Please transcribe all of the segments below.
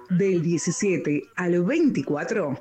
Del 17 al 24,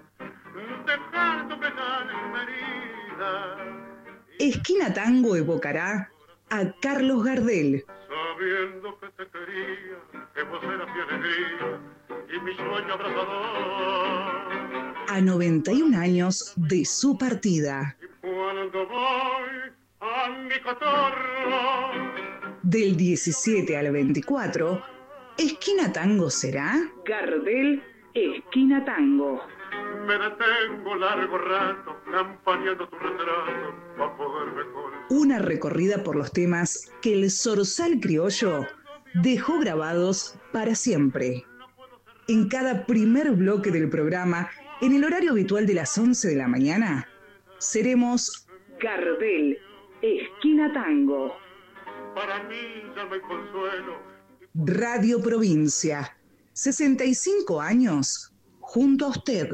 Esquina Tango evocará a Carlos Gardel. Sabiendo que te quería, que vos eras mi alegría y mi sueño abrazador. A 91 años de su partida. Y cuando voy a mi cotorro, Del 17 al 24, Esquina Tango será Gardel Esquina Tango. me detengo largo rato, campaneando tu retrato, para poderme colgar. Una recorrida por los temas que el zorzal criollo dejó grabados para siempre. En cada primer bloque del programa, en el horario habitual de las 11 de la mañana, seremos Gardel Esquina Tango. Para mí ya no hay consuelo. Radio Provincia, 65 años junto a usted.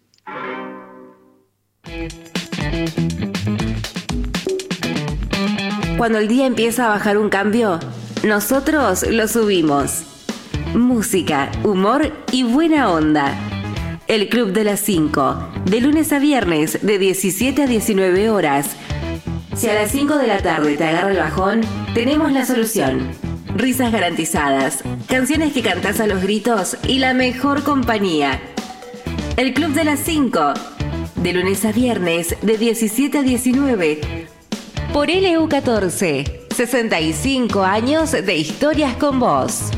Cuando el día empieza a bajar un cambio, nosotros lo subimos. Música, humor y buena onda. El Club de las 5, de lunes a viernes, de 17 a 19 horas. Si a las 5 de la tarde te agarra el bajón, tenemos la solución. Risas garantizadas, canciones que cantás a los gritos y la mejor compañía. El Club de las 5, de lunes a viernes, de 17 a 19, por LU14, 65 años de historias con vos.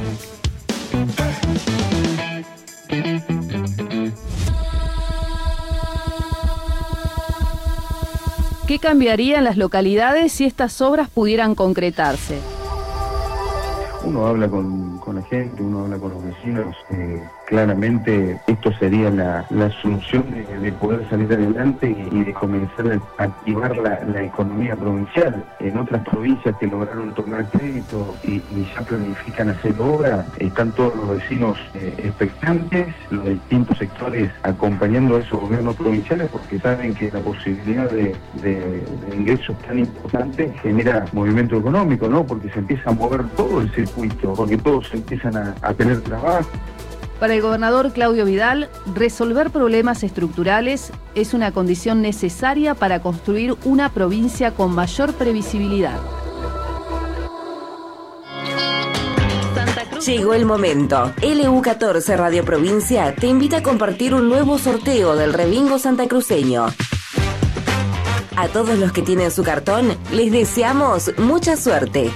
¿Qué cambiaría en las localidades si estas obras pudieran concretarse? Uno habla con la gente, uno habla con los vecinos. Claramente esto sería la solución de poder salir adelante y de comenzar a activar la economía provincial. En otras provincias que lograron tomar crédito y ya planifican hacer obra, están todos los vecinos expectantes, los distintos sectores acompañando a esos gobiernos provinciales porque saben que la posibilidad de ingresos tan importantes genera movimiento económico, ¿no? Porque se empieza a mover todo el circuito, porque todos empiezan a tener trabajo. Para el gobernador Claudio Vidal, resolver problemas estructurales es una condición necesaria para construir una provincia con mayor previsibilidad. Llegó el momento. LU14 Radio Provincia te invita a compartir un nuevo sorteo del Rebingo santacruceño. A todos los que tienen su cartón, les deseamos mucha suerte.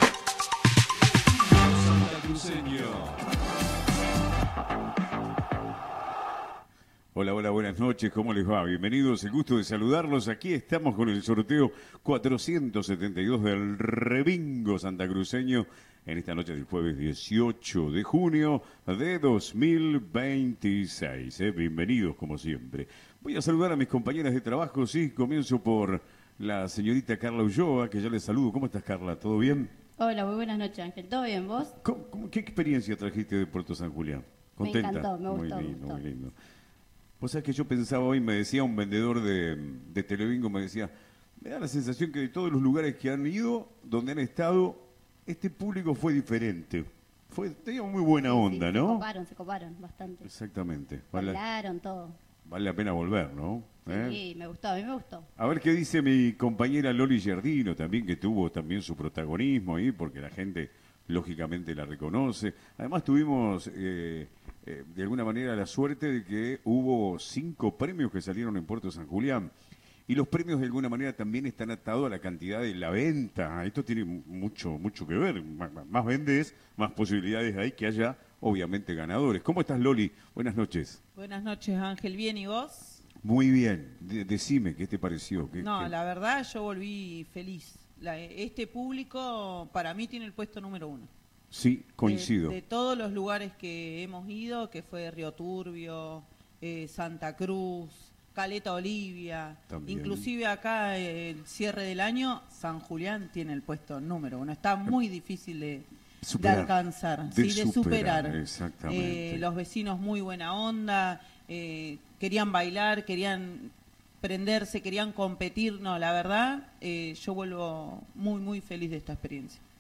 Hola, hola, buenas noches, ¿cómo les va? Bienvenidos, el gusto de saludarlos. Aquí estamos con el sorteo 472 del Rebingo santacruceño en esta noche del jueves 18 de junio de 2026. Bienvenidos, como siempre. Voy a saludar a mis compañeras de trabajo, sí, comienzo por la señorita Carla Ulloa, que ya les saludo. ¿Cómo estás, Carla? ¿Todo bien? Hola, muy buenas noches, Ángel. ¿Todo bien, vos? ¿Qué experiencia trajiste de Puerto San Julián? ¿Contenta? Me encantó, me gustó. Muy lindo, muy lindo. Vos sabés que yo pensaba hoy, me decía un vendedor de Telebingo, me decía, me da la sensación que de todos los lugares que han ido, donde han estado, este público fue diferente. Tenía muy buena onda, sí, ¿no? Se coparon bastante. Exactamente. Bailaron todo. Vale la pena volver, ¿no? Sí, me gustó, a mí me gustó. A ver qué dice mi compañera Loli Giardino también, que tuvo también su protagonismo ahí, porque la gente lógicamente la reconoce. Además tuvimos de alguna manera la suerte de que hubo 5 premios que salieron en Puerto San Julián. Y los premios de alguna manera también están atados a la cantidad de la venta. Esto tiene mucho que ver. Más vendes, más posibilidades hay que haya, obviamente, ganadores. ¿Cómo estás, Loli? Buenas noches. Buenas noches, Ángel. ¿Bien y vos? Muy bien. Decime, ¿qué te pareció? La verdad, yo volví feliz. Este público, para mí, tiene el puesto número 1. Sí, coincido. De todos los lugares que hemos ido, que fue Río Turbio, Santa Cruz, Caleta Olivia, también. Inclusive acá el cierre del año, San Julián tiene el puesto número 1. Está muy difícil de alcanzar, de superar. Exactamente. Los vecinos muy buena onda, querían bailar, querían prenderse, querían competir. No, la verdad, yo vuelvo muy feliz de esta experiencia.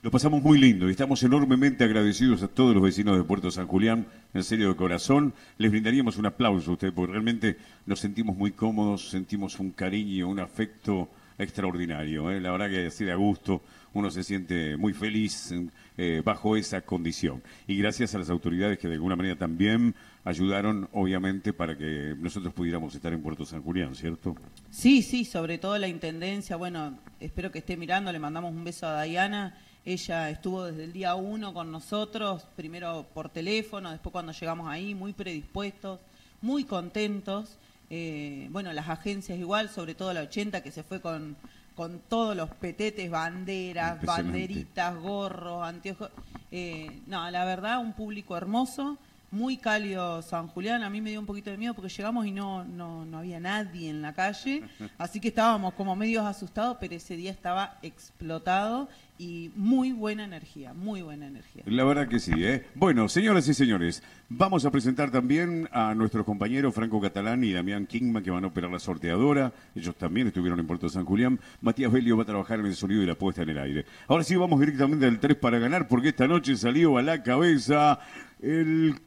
Lo pasamos muy lindo y estamos enormemente agradecidos a todos los vecinos de Puerto San Julián, en serio de corazón. Les brindaríamos un aplauso a ustedes porque realmente nos sentimos muy cómodos, sentimos un cariño, un afecto extraordinario. La verdad que así de a gusto uno se siente muy feliz bajo esa condición. Y gracias a las autoridades que de alguna manera también ayudaron, obviamente, para que nosotros pudiéramos estar en Puerto San Julián, ¿cierto? Sí, sobre todo la Intendencia. Bueno, espero que esté mirando, le mandamos un beso a Diana. Ella estuvo desde el día 1 con nosotros, primero por teléfono, después cuando llegamos ahí, muy predispuestos, muy contentos. Bueno, las agencias igual, sobre todo la 80, que se fue con todos los petetes, banderas, banderitas, gorros, anteojos. No, la verdad, un público hermoso, muy cálido San Julián. A mí me dio un poquito de miedo porque llegamos y no había nadie en la calle, así que estábamos como medios asustados, pero ese día estaba explotado y muy buena energía, muy buena energía. La verdad que sí, ¿eh? Bueno, señoras y señores, vamos a presentar también a nuestros compañeros Franco Catalán y Damián Kingman, que van a operar la sorteadora. Ellos también estuvieron en Puerto San Julián. Matías Belio va a trabajar en el sonido y la puesta en el aire. Ahora sí vamos directamente al 3 para ganar, porque esta noche salió a la cabeza el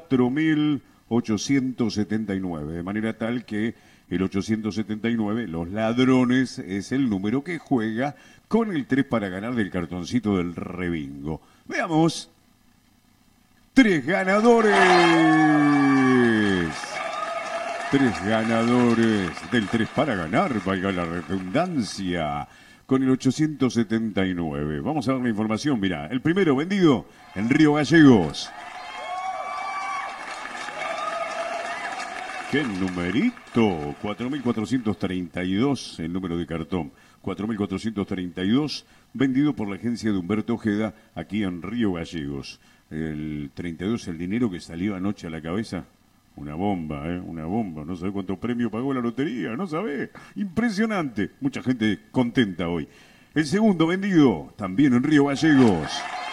4879, de manera tal que el 879, los ladrones, es el número que juega con el 3 para ganar del cartoncito del Rebingo. Veamos. 3 ganadores. 3 ganadores del 3 para ganar, valga la redundancia, con el 879. Vamos a ver la información. Mirá, el primero vendido en Río Gallegos. ¡Qué numerito! 4.432 el número de cartón. 4.432 vendido por la agencia de Humberto Ojeda aquí en Río Gallegos. El 32, el dinero que salió anoche a la cabeza. Una bomba, una bomba. No sabe cuánto premio pagó la lotería, no sabe. Impresionante. Mucha gente contenta hoy. El segundo vendido también en Río Gallegos.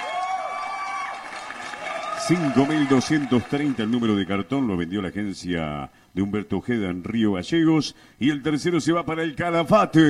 5.230 el número de cartón, lo vendió la agencia de Humberto Ojeda en Río Gallegos. Y el tercero se va para el Calafate.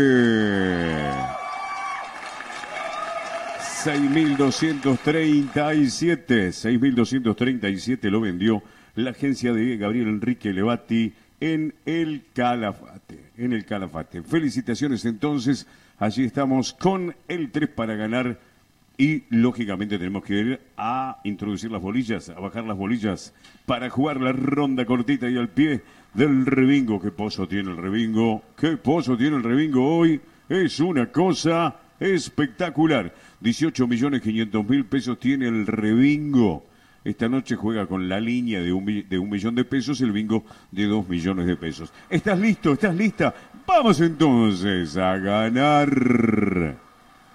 6.237 lo vendió la agencia de Gabriel Enrique Levati en el Calafate. Felicitaciones entonces, allí estamos con el 3 para ganar. Y, lógicamente, tenemos que ir a introducir las bolillas, a bajar las bolillas para jugar la ronda cortita y al pie del Rebingo. ¿Qué pozo tiene el Rebingo? ¿Qué pozo tiene el Rebingo hoy? Es una cosa espectacular. 18.500.000 pesos tiene el Rebingo. Esta noche juega con la línea de un millón de pesos, el bingo de 2 millones de pesos. ¿Estás listo? ¿Estás lista? Vamos entonces a ganar.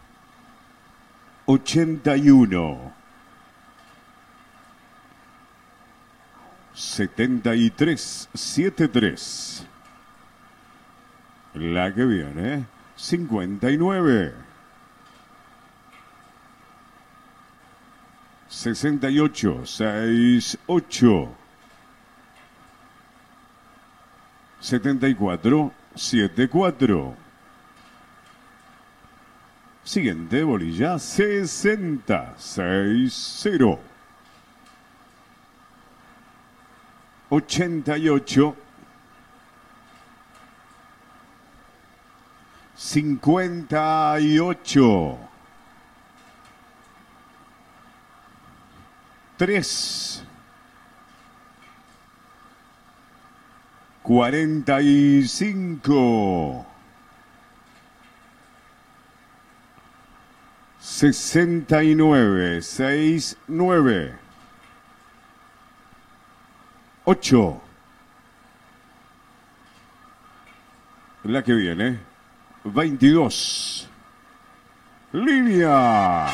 81 7373. La que viene 59 68 68 74 74. Siguiente bolilla, 60, 60. 88. 58. 3. 45. 69, 69, 8. La que viene, 22. Línea.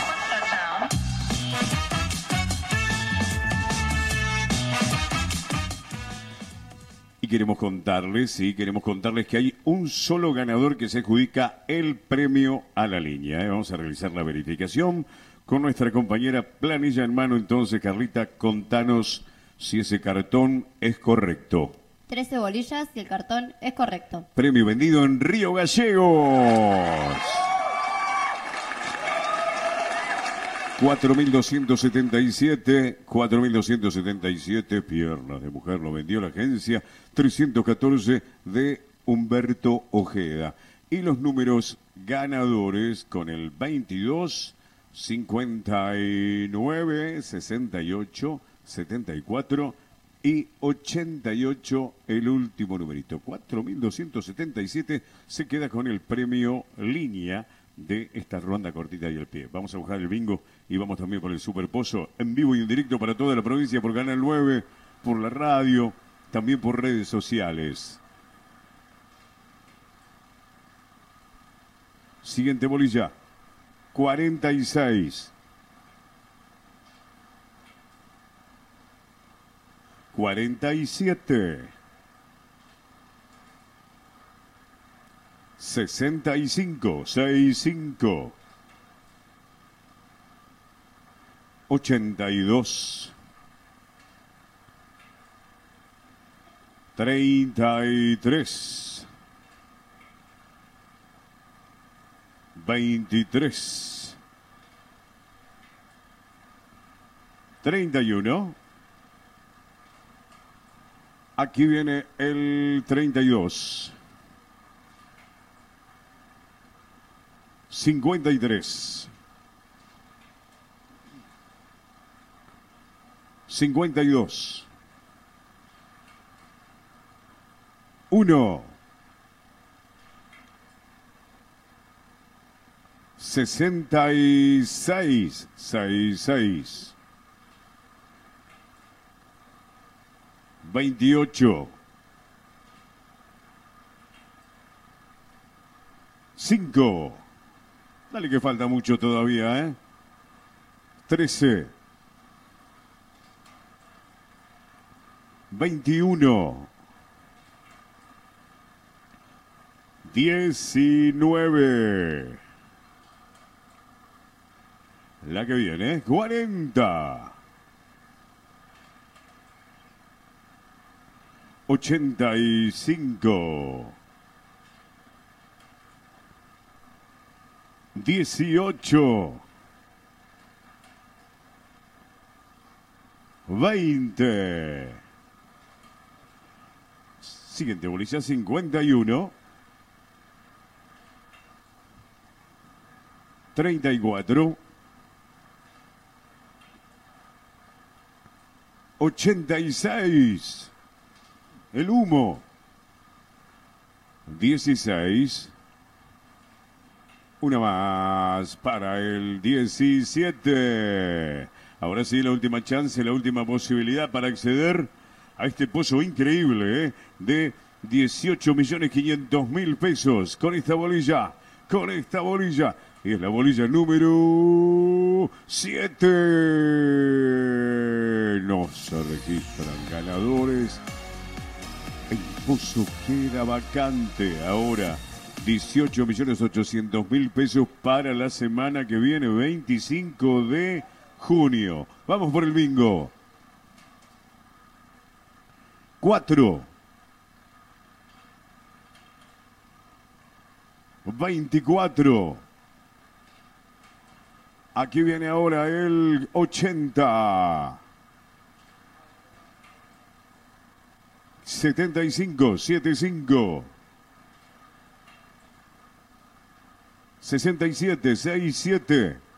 Y queremos contarles que hay un solo ganador que se adjudica el premio a la línea. Vamos a realizar la verificación con nuestra compañera planilla en mano. Entonces, Carlita, contanos si ese cartón es correcto. 13 bolillas y el cartón es correcto. Premio vendido en Río Gallegos. 4.277, piernas de mujer, lo vendió la agencia. 314 de Humberto Ojeda. Y los números ganadores con el 22, 59, 68, 74 y 88, el último numerito. 4.277 se queda con el premio línea de esta ronda cortita y el pie. Vamos a buscar el bingo y vamos también por el Superpozo en vivo y en directo para toda la provincia por Canal 9, por la radio, también por redes sociales. Siguiente bolilla, 46. 47. 65, 65. 82. 33. 23. 31. Aquí viene el 32. 53. 52. 1. 66. 66. 28. 5. Dale que falta mucho todavía, ¿eh? 13. 21. 19. La que viene, 40. 85. 18. 20. Siguiente bolilla, 51. 34. 86. El humo. 16. Una más para el 17. Ahora sí, la última chance, la última posibilidad para acceder a este pozo increíble, de 18.500.000 pesos con esta bolilla. Y es la bolilla número 7. No se registran ganadores. El pozo queda vacante ahora. 18.800.000 pesos para la semana que viene, 25 de junio. Vamos por el bingo. 4. 24. Aquí viene ahora el 80. 75, 75. 67, 67.